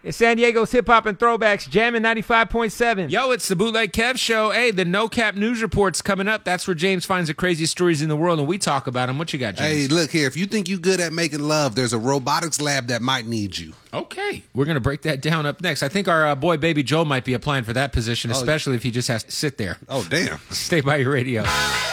It's San Diego's Hip Hop and Throwbacks, jamming 95.7. Yo, it's the Bootleg Kev Show. Hey, the No Cap News Report's coming up. That's where James finds the craziest stories in the world, and we talk about them. What you got, James? Hey, look here. If you think you're good at making love, there's a robotics lab that might need you. Okay. We're going to break that down up next. I think our boy Baby Joel might be applying for that position, especially if he just has to sit there. Oh, damn. Stay by your radio.